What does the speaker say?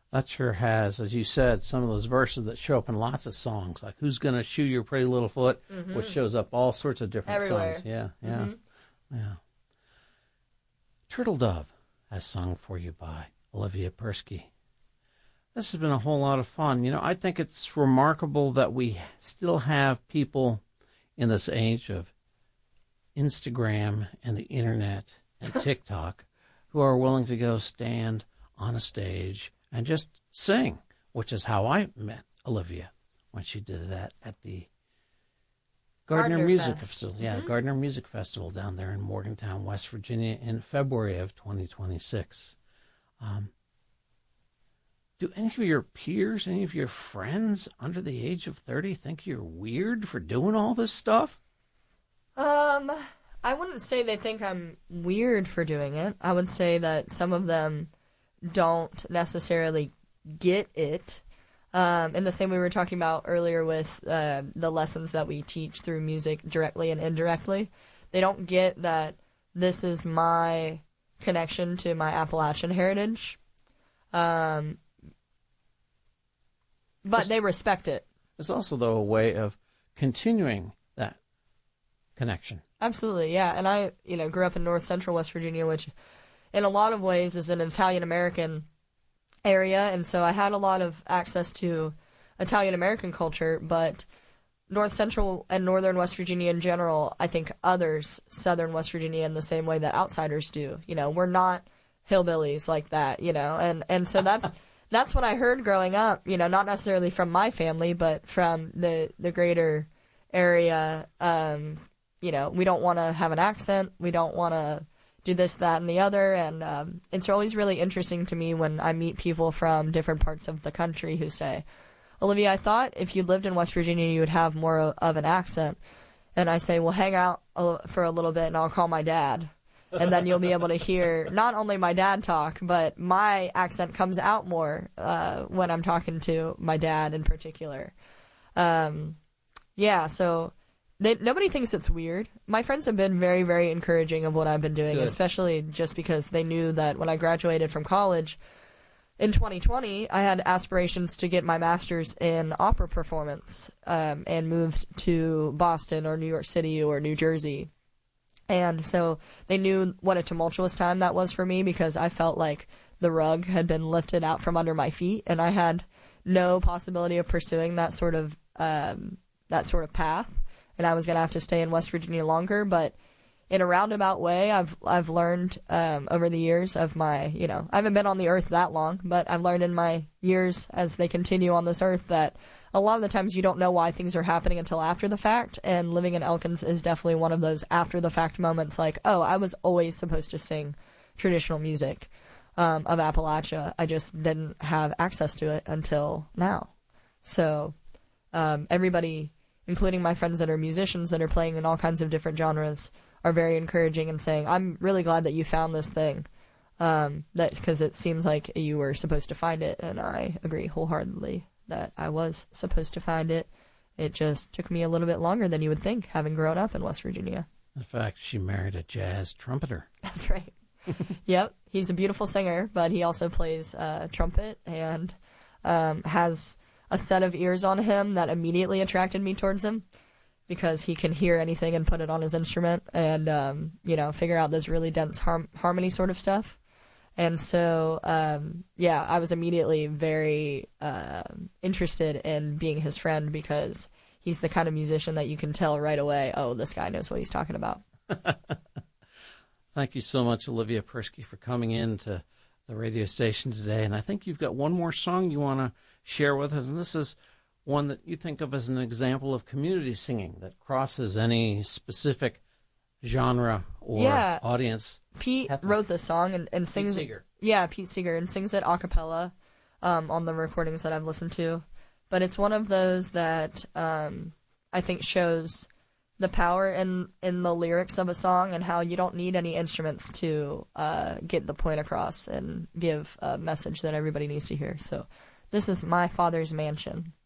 That sure has, as you said, some of those verses that show up in lots of songs, like "Who's Gonna Shoe Your Pretty Little Foot," which shows up all sorts of different Everywhere. songs. Yeah. Turtle Dove, as sung for you by Olivia Persky. This has been a whole lot of fun. You know, I think it's remarkable that we still have people in this age of Instagram and the internet and TikTok who are willing to go stand on a stage and just sing, which is how I met Olivia when she did that at the Gardner Music Festival. Yeah, Gardner Music Festival down there in Morgantown, West Virginia in February of 2026. Do any of your peers, any of your friends under the age of 30 think you're weird for doing all this stuff? I wouldn't say they think I'm weird for doing it. I would say that some of them don't necessarily get it. In the same way we were talking about earlier with the lessons that we teach through music directly and indirectly. They don't get that this is my connection to my Appalachian heritage. But they respect it. It's also, though, a way of continuing that connection. Absolutely, yeah. And I, grew up in North Central West Virginia, which in a lot of ways is an Italian-American area. And so I had a lot of access to Italian-American culture, but North Central and Northern West Virginia in general, I think others, Southern West Virginia in the same way that outsiders do. We're not hillbillies like that, and so that's what I heard growing up, not necessarily from my family, but from the greater area. We don't want to have an accent. We don't want to do this, that, and the other. And it's always really interesting to me when I meet people from different parts of the country who say, Olivia, I thought if you lived in West Virginia, you would have more of an accent. And I say, well, hang out for a little bit and I'll call my dad. And then you'll be able to hear not only my dad talk, but my accent comes out more when I'm talking to my dad in particular. So nobody thinks it's weird. My friends have been very, very encouraging of what I've been doing, especially just because they knew that when I graduated from college in 2020, I had aspirations to get my master's in opera performance and moved to Boston or New York City or New Jersey. And so they knew what a tumultuous time that was for me because I felt like the rug had been lifted out from under my feet and I had no possibility of pursuing that sort of path. And I was going to have to stay in West Virginia longer. But in a roundabout way, I've learned over the years of my, I haven't been on the earth that long, but I've learned in my years as they continue on this earth that a lot of the times you don't know why things are happening until after the fact, and living in Elkins is definitely one of those after-the-fact moments like, oh, I was always supposed to sing traditional music of Appalachia. I just didn't have access to it until now. So everybody, including my friends that are musicians that are playing in all kinds of different genres, are very encouraging and saying, I'm really glad that you found this thing, because it seems like you were supposed to find it, and I agree wholeheartedly that I was supposed to find it. It just took me a little bit longer than you would think, having grown up in West Virginia. In fact, she married a jazz trumpeter. That's right. Yep. He's a beautiful singer, but he also plays trumpet and has a set of ears on him that immediately attracted me towards him because he can hear anything and put it on his instrument and, figure out this really dense harmony sort of stuff. And so, I was immediately very interested in being his friend because he's the kind of musician that you can tell right away, oh, this guy knows what he's talking about. Thank you so much, Olivia Persky, for coming in to the radio station today. And I think you've got one more song you want to share with us, and this is one that you think of as an example of community singing that crosses any specific genre or audience. Pete wrote this song and sings Pete Seeger. Yeah, Pete Seeger, and sings it a cappella on the recordings that I've listened to. But it's one of those that I think shows the power in the lyrics of a song and how you don't need any instruments to get the point across and give a message that everybody needs to hear. So this is My Father's Mansion.